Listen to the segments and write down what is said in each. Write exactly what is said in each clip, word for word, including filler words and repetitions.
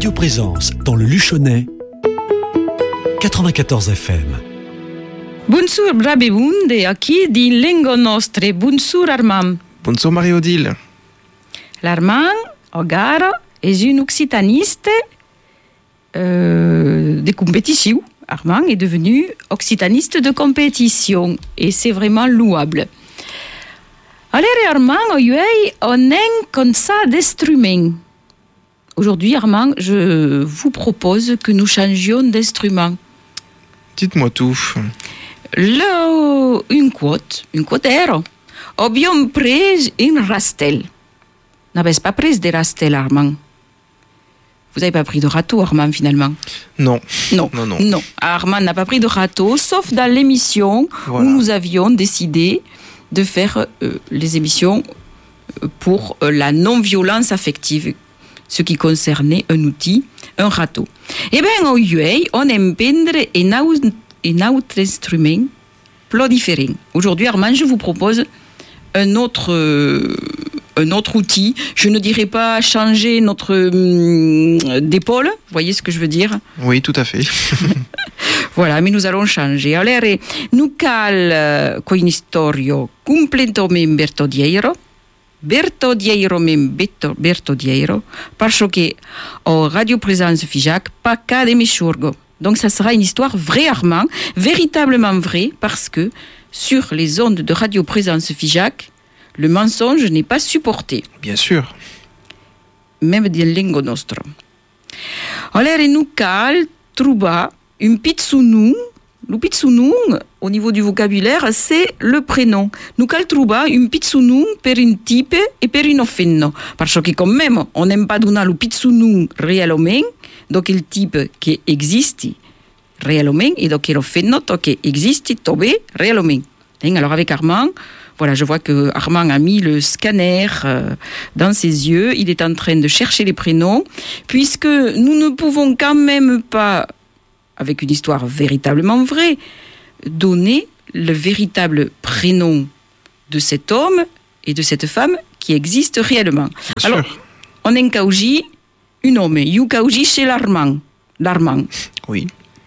Radio Présence dans le Luchonnais, quatre-vingt-quatorze F M. Bonjour Brabebunde, aqui di Lengo Nostre. Bonjour Armand. Bonjour Marie-Odile. L'Armand, Ogara, est une occitaniste euh, de compétition. Armand est devenu occitaniste de compétition et c'est vraiment louable. Alors Armand, on est comme ça d'instruments. Aujourd'hui Armand, je vous propose que nous changions d'instrument. Dites-moi tout. Le, une quote, une quotero. Abbiamo preso un rastel. N'avez pas pris de rastel, Armand? Vous n'avez pas pris de râteau, Armand, finalement? Non. Non, non, non. non. Armand n'a pas pris de râteau, sauf dans l'émission voilà. où nous avions décidé de faire euh, les émissions pour euh, la non-violence affective, ce qui concernait un outil, un râteau. Eh bien, aujourd'hui, on aime peindre un autre instrument plus différent. Aujourd'hui, Armand, je vous propose un autre, euh, un autre outil. Je ne dirais pas changer notre euh, d'épaule. Vous voyez ce que je veux dire? Oui, tout à fait. Voilà, mais nous allons changer. Alors, nous cal con une storia completamente bertodiero. Bertodiero même bertodiero. Parce que au Radio Présence Figeac, pas qu'à des michurgo. Donc, ça sera une histoire vraie, Armand, véritablement vraie, parce que sur les ondes de Radio Présence Figeac, le mensonge n'est pas supporté. Bien sûr. Même dans Lengo Nostro. Alors, nous cal trouba un pizzunung. Le pizzunung, au niveau du vocabulaire, c'est le prénom. Nous cal trouba un pizzunung per un type et per un offenno. Parce que quand même, on n'aime pas donner le pizzunung réellement, donc il type qui existe réellement, et donc il offenno qui existe tobe réellement. Alors avec Armand, voilà, je vois que Armand a mis le scanner euh, dans ses yeux. Il est en train de chercher les prénoms, puisque nous ne pouvons quand même pas, avec une histoire véritablement vraie, donner le véritable prénom de cet homme et de cette femme qui existe réellement. Bien Alors, sûr. on a un caugi, un homme, un caugi chez l'Armand. L'Armand. Oui.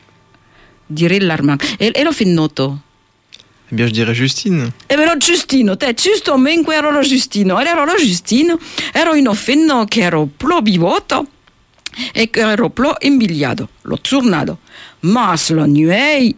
Dirait l'Armand. E, e lo fennoto? Eh bien, je dirais Justine. E però Giustino, te, giustamente ero lo Giustino. Ero lo Giustino, ero un offenno che ero plo bivoto e che ero plo imbigliato, l'ho tornato. Ma la nuit,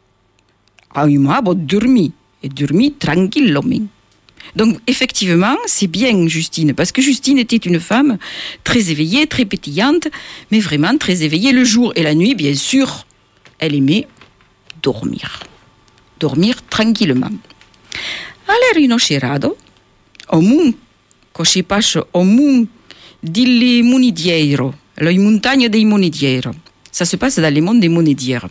avevo dormi, et dormi tranquillement. Donc, effectivement, c'est bien Justine, parce que Justine était une femme très éveillée, très pétillante, mais vraiment très éveillée le jour et la nuit, bien sûr. Elle aimait dormir. Dormir tranquillement. Alors, in oscerado, au mun, così passo au mun delle Monediero, la montagne dei Monediero. Ça se passe dans les monts des Monedières.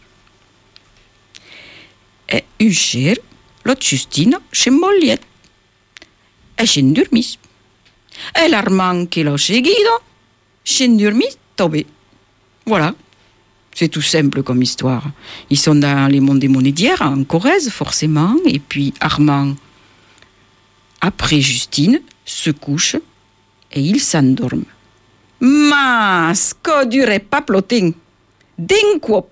Et un cher, l'autre Justine, chez Molliet. E c'è dormis. E l'Armand che l'ho seguito, c'è dormis, tombé. Voilà. C'est tout simple comme histoire. Ils sont dans les monts des Monedières, en Corrèze, forcément. Et puis Armand, après Justine, se couche et il s'endorme. Ma sco durait pas plotin. D'un coup,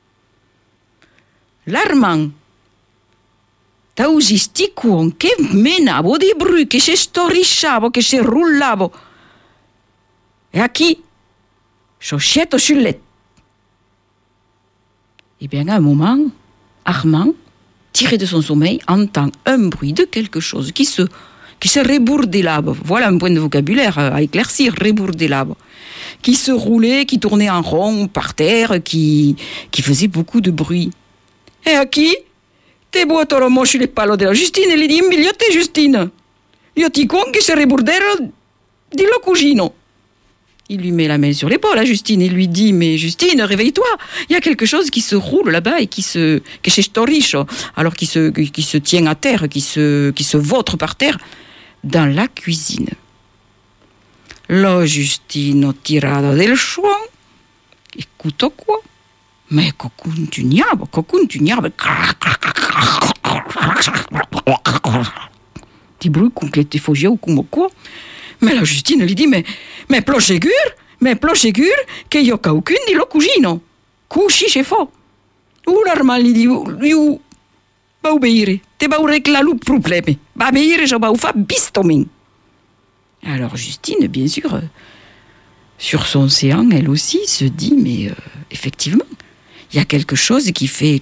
l'Armand, t'as ugistico che menavo di bruit, che se storicciavo, che se rullavo. E a chi? Scioscietto sul letto. Eh bien, à un moment, Armand, tiré de son sommeil, entend un bruit de quelque chose qui se, qui se rebourdelave. Voilà un point de vocabulaire à éclaircir, rebourdelave. Qui se roulait, qui tournait en rond par terre, qui, qui faisait beaucoup de bruit. Et à qui? Te buoto lo mosci le palo della Justine e gli di imbigliotte Justine. Io ti con che se reburdero di lo cugino. Il lui met la main sur l'épaule à Justine et lui dit « Mais Justine, réveille-toi, il y a quelque chose qui se roule là-bas et qui se... que se storiche, alors qui se, qui se tient à terre, qui se, qui se vautre par terre dans la cuisine. » Lo Justino tirado del suon, écoute quoi? Mais che continuava, che continuava. Petit bruit complètement fauché ou comme quoi. Mais la Justine lui dit, mais, mais Plochegur, Mais pro sicuro che io qualcuno di lo cugino. Cusci c'è fo. Un armal gli dico, io va obéir. Te va régler le problème. Va obéir, je va faire bistomin. Alors Justine, bien sûr, euh, sur son séant, elle aussi se dit, mais euh, effectivement, il y a quelque chose qui fait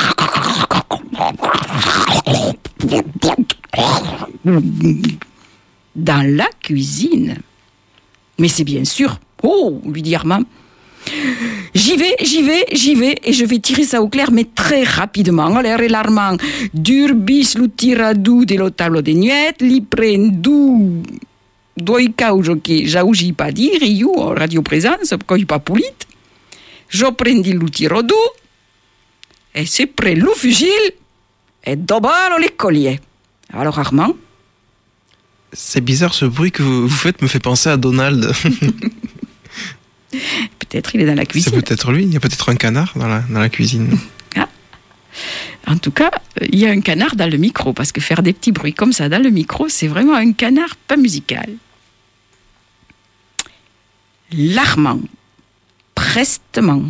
dans la cuisine. Mais c'est bien sûr. Oh, lui dit Armand. J'y vais, j'y vais, j'y vais, et je vais tirer ça au clair, mais très rapidement. Alors, l'Armand, durbis lu tiradu de lo tavolo de nuet, li prendu doi causo che j'augi pas dire, io, en radio présence, coi pas pulit. Je prendi lu tiro du, et c'est près le fusil, et dobalo les colliers. Alors, Armand? C'est bizarre, ce bruit que vous, vous faites me fait penser à Donald. Peut-être il est dans la cuisine. C'est peut-être lui, il y a peut-être un canard dans la, dans la cuisine. Ah. En tout cas, il y a un canard dans le micro, parce que faire des petits bruits comme ça dans le micro, c'est vraiment un canard pas musical. L'Armand, prestement,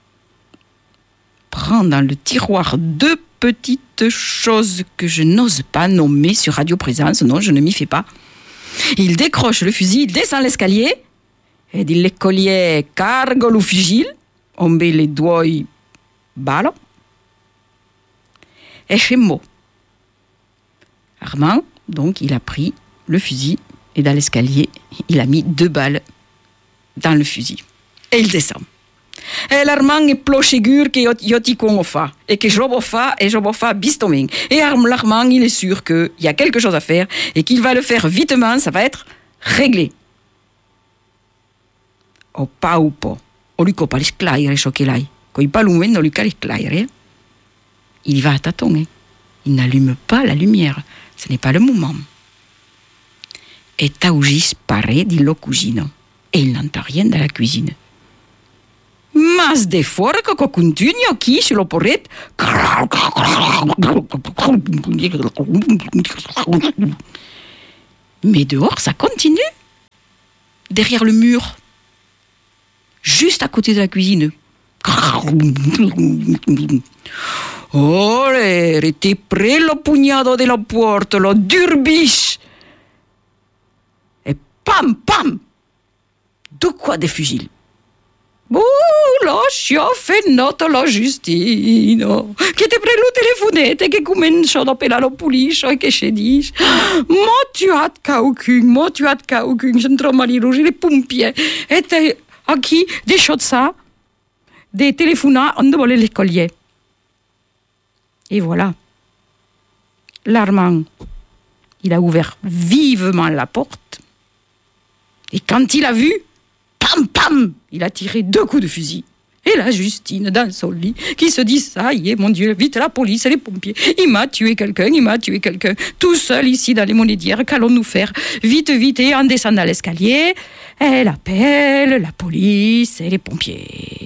prend dans le tiroir deux petites choses que je n'ose pas nommer sur Radio Présence. Non, je ne m'y fais pas. Il décroche le fusil, il descend l'escalier, et dit l'écolier cargo le fusil, on met les doigts ballon, et chez moi. Armand, donc, il a pris le fusil, et dans l'escalier, il a mis deux balles dans le fusil. Et il descend. Et l'Armand est plochegur que yo ti con fa, et que je le fa, et je le fa bistoming. Et l'Armand, il est sûr qu'il y a quelque chose à faire, et qu'il va le faire vitement, ça va être réglé. O paupo, o lui copa les claire, ce qu'il a. Quand il parle, on lui cale claire. Il va à tâtons. Il n'allume pas la lumière. Ce n'est pas le moment. Et Taugis paraît dit lo cugino. Et il n'entend rien dans la cuisine. Mas de fort que continue qui sur le porret. Mais dehors, ça continue. Derrière le mur. Juste à côté de la cuisine. Oh, était près le pugnado de la porte, le durbis. Et pam, pam. De quoi des fusils? Oh, lo sciofenotto la Giustino, che ti prelo telefonete, che cominciano a appellare la police, e che ci dice, mo tu as quelqu'un, mo tu as quelqu'un, j'entends mal rouge, les pompiers, et t'es, à qui, des choses ça, des téléphonats, on demande les colliers. Et voilà. L'Armand, il a ouvert vivement la porte, et quand il a vu, pam, pam, il a tiré deux coups de fusil. Et la Justine, dans son lit, qui se dit, ça y est, mon Dieu, vite la police et les pompiers. Il m'a tué quelqu'un, il m'a tué quelqu'un. Tout seul ici dans les Monédières, qu'allons-nous faire? Vite, vite, et en descendant l'escalier, elle appelle la police et les pompiers.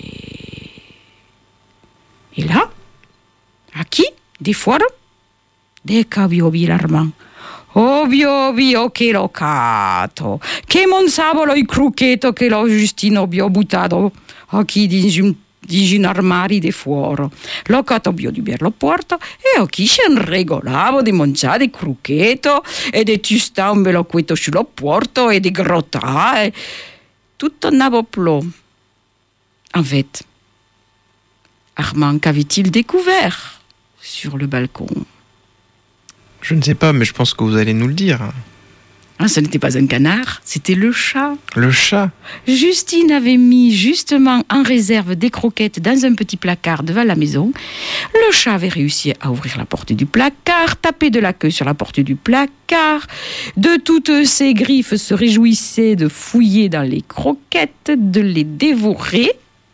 Et là, à qui? Des foires? Des cabiobi l'Armand. Ovvio, ovvio che l'ho cato, che non savo il crucchetto che l'ho Giustino bio buttato a chi di un, di un armadio di fuori. L'ho cato bio di berlo porto e a chi se ne regolavo di mangiare il crucchetto e di tustare un bello quetto sullo porto e di grottare. Tutto andava plo. En fait, Armand, qu'avait-il découvert sur le balcon? Je ne sais pas, mais je pense que vous allez nous le dire. Ah, ce n'était pas un canard, c'était le chat. Le chat? Justine avait mis justement en réserve des croquettes dans un petit placard devant la maison. Le chat avait réussi à ouvrir la porte du placard, taper de la queue sur la porte du placard. De toutes ses griffes se réjouissait de fouiller dans les croquettes, de les dévorer.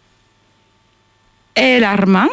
Et l'Armand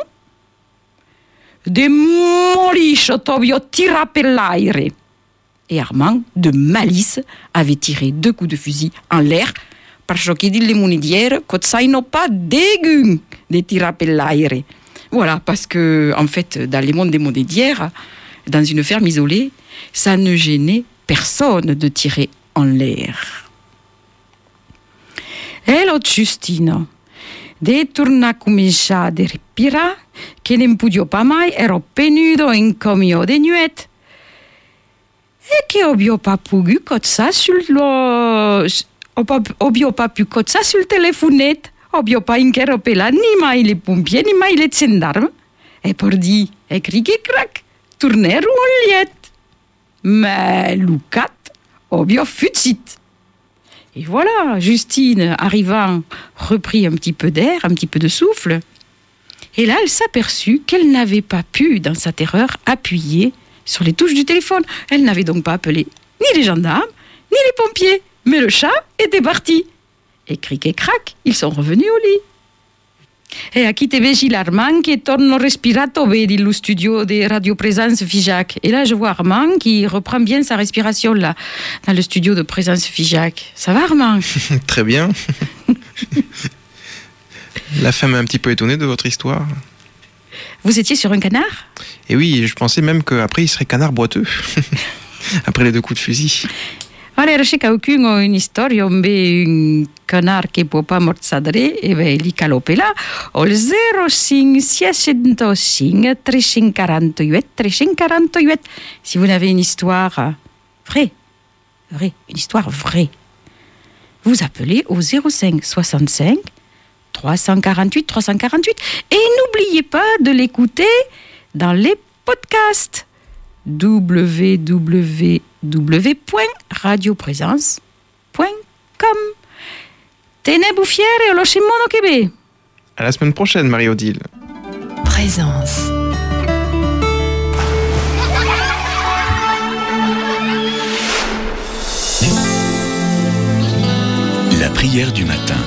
démolisce Tobio tira per l'aire. Et Armand, de malice, avait tiré deux coups de fusil en l'air parce qu'il dit les Monédières que ça n'a pas dégueu de tirer per l'aire. Voilà, parce que, en fait, dans les mondes des Monédières, dans une ferme isolée, ça ne gênait personne de tirer en l'air. E l'autre Justino, de torna a cominciare a respirare, che non podio pas mai, ero penudo in comio de nuet. E che obio pas pu cozza sul lo... Obio pas pu cozza sul telefonet, obio pas interrompela ni mai le pompiers, ni mai le gendarmes. E per di, e cric e crac, tornero un liet. Mais Lucat, obio futzit. Et voilà, Justine, arrivant, reprit un petit peu d'air, un petit peu de souffle. Et là, elle s'aperçut qu'elle n'avait pas pu, dans sa terreur, appuyer sur les touches du téléphone. Elle n'avait donc pas appelé ni les gendarmes, ni les pompiers. Mais le chat était parti. Et cric et crac, ils sont revenus au lit. E aquí te vegi l'Armand qui torno respirato vedi lo studio de Radio Présence Figeac. Et là, je vois Armand qui reprend bien sa respiration là, dans le studio de Présence Figeac. Ça va, Armand? Très bien. La femme est un petit peu étonnée de votre histoire. Vous étiez sur un canard? Et oui, je pensais même qu'après, il serait canard boiteux. Après les deux coups de fusil. Allora, c'è qualcuno in storia, un un canard che può pas morzzare, e beh, li calopela, au zéro cinq six zéro cinq trois cent quarante-huit trois cent quarante-huit. Si vous avez une histoire vraie, vraie, une histoire vraie, vous appelez au zéro cinq soixante-cinq trois cent quarante-huit trois cent quarante-huit et n'oubliez pas de l'écouter dans les podcasts. w w w point radio présence point com. Tenez bouffière et lo shimono kebe. À la semaine prochaine, Marie-Odile. Présence. La prière du matin.